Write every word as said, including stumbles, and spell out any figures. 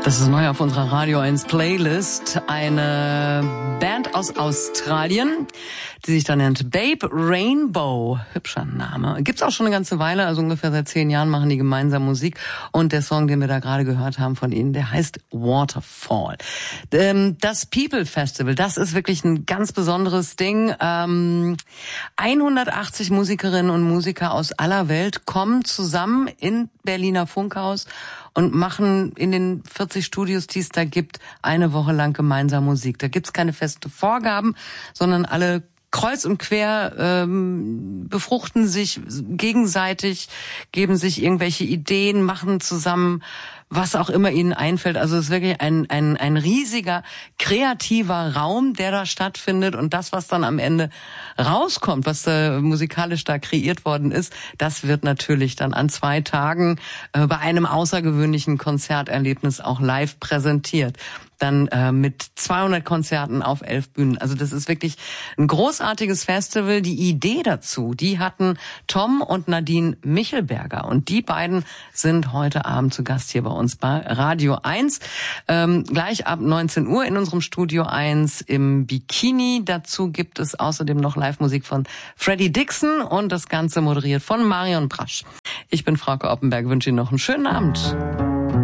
Das ist neu auf unserer Radio eins Playlist. Eine Band aus Australien, die sich da nennt Babe Rainbow. Hübscher Name. Gibt's auch schon eine ganze Weile, also ungefähr seit zehn Jahren machen die gemeinsam Musik. Und der Song, den wir da gerade gehört haben von ihnen, der heißt Waterfall. Das People Festival, das ist wirklich ein ganz besonderes Ding. hundertachtzig Musikerinnen und Musiker aus aller Welt kommen zusammen in Berliner Funkhaus und machen in den vierzig Studios, die es da gibt, eine Woche lang gemeinsam Musik. Da gibt's keine feste Vorgaben, sondern alle kreuz und quer ähm, befruchten sich gegenseitig, geben sich irgendwelche Ideen, machen zusammen, was auch immer ihnen einfällt. Also es ist wirklich ein ein ein riesiger, kreativer Raum, der da stattfindet. Und das, was dann am Ende rauskommt, was äh, musikalisch da kreiert worden ist, das wird natürlich dann an zwei Tagen äh, bei einem außergewöhnlichen Konzerterlebnis auch live präsentiert. Dann äh, mit zweihundert Konzerten auf elf Bühnen. Also das ist wirklich ein großartiges Festival. Die Idee dazu, die hatten Tom und Nadine Michelberger. Und die beiden sind heute Abend zu Gast hier bei uns bei Radio eins. Ähm, gleich ab neunzehn Uhr in unserem Studio eins im Bikini. Dazu gibt es außerdem noch Live-Musik von Freddie Dixon und das Ganze moderiert von Marion Brasch. Ich bin Frauke Oppenberg, wünsche Ihnen noch einen schönen Abend.